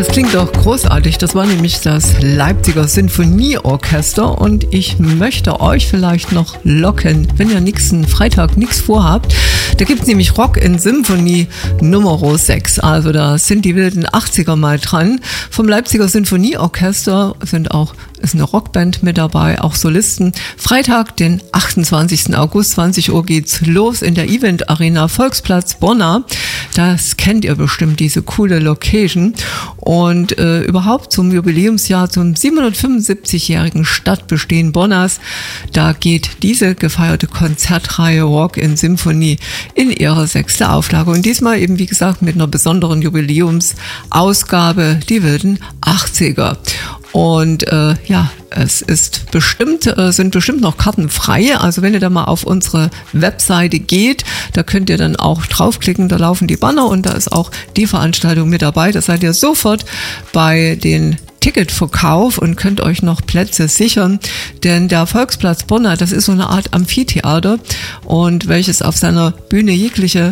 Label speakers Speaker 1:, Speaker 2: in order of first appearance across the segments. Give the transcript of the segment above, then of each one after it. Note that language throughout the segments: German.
Speaker 1: klingt doch großartig. Das war nämlich das Leipziger Sinfonieorchester und ich möchte euch vielleicht noch locken, wenn ihr nächsten Freitag nichts vorhabt. Da gibt es nämlich Rock in Symphonie Nummer 6. Also da sind die wilden 80er mal dran. Vom Leipziger Sinfonieorchester ist eine Rockband mit dabei, auch Solisten. Freitag, den 28. August, 20 Uhr geht's los in der Event Arena Volksplatz Bonna. Das kennt ihr bestimmt, diese coole Location. Und überhaupt zum Jubiläumsjahr, zum 775-jährigen Stadtbestehen Bonnas, da geht diese gefeierte Konzertreihe Rock in Symphonie in ihre 6. Auflage. Und diesmal eben, wie gesagt, mit einer besonderen Jubiläumsausgabe, die wilden 80er. Und es sind bestimmt noch Karten frei. Also wenn ihr da mal auf unsere Webseite geht, da könnt ihr dann auch draufklicken, da laufen die Banner und da ist auch die Veranstaltung mit dabei. Da seid ihr sofort bei den Ticketverkauf und könnt euch noch Plätze sichern, denn der Volksplatz Bonna, das ist so eine Art Amphitheater und welches auf seiner Bühne jegliche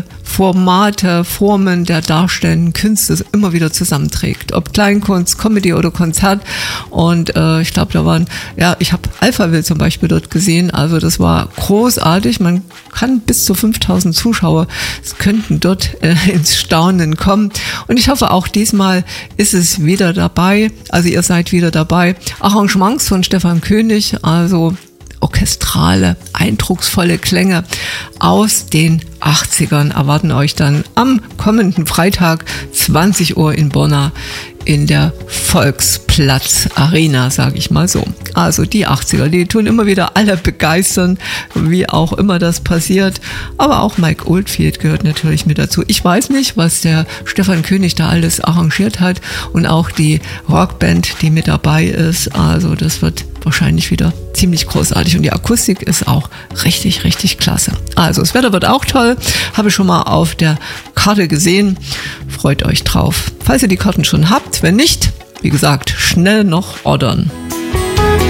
Speaker 1: Formen der darstellenden Künste immer wieder zusammenträgt, ob Kleinkunst, Comedy oder Konzert. Und ich glaube, ich habe Alphaville zum Beispiel dort gesehen, also das war großartig. Man kann bis zu 5000 Zuschauer könnten dort ins Staunen kommen und ich hoffe auch diesmal ist es wieder dabei. Also ihr seid wieder dabei. Arrangements von Stefan König, also orchestrale, eindrucksvolle Klänge aus den 80ern erwarten euch dann am kommenden Freitag 20 Uhr in Bonna in der Volksplatz Arena, sage ich mal so. Also die 80er, die tun immer wieder alle begeistern, wie auch immer das passiert. Aber auch Mike Oldfield gehört natürlich mit dazu. Ich weiß nicht, was der Stefan König da alles arrangiert hat und auch die Rockband, die mit dabei ist. Also das wird wahrscheinlich wieder ziemlich großartig und die Akustik ist auch richtig, richtig klasse. Also das Wetter wird auch toll, habe ich schon mal auf der Karte gesehen. Freut euch drauf. Falls ihr die Karten schon habt, wenn nicht, wie gesagt, schnell noch ordern.